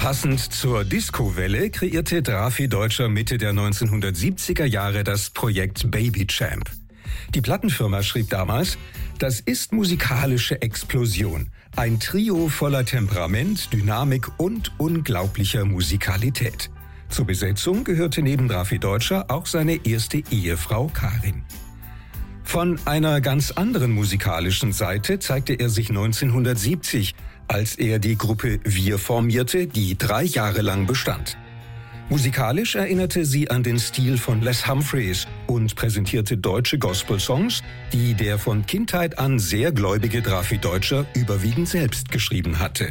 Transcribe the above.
Passend zur Disco-Welle kreierte Drafi Deutscher Mitte der 1970er Jahre das Projekt Baby Champ. Die Plattenfirma schrieb damals: Das ist musikalische Explosion. Ein Trio voller Temperament, Dynamik und unglaublicher Musikalität. Zur Besetzung gehörte neben Drafi Deutscher auch seine erste Ehefrau Karin. Von einer ganz anderen musikalischen Seite zeigte er sich 1970, als er die Gruppe Wir formierte, die 3 Jahre lang bestand. Musikalisch erinnerte sie an den Stil von Les Humphreys und präsentierte deutsche Gospel-Songs, die der von Kindheit an sehr gläubige Drafi Deutscher überwiegend selbst geschrieben hatte.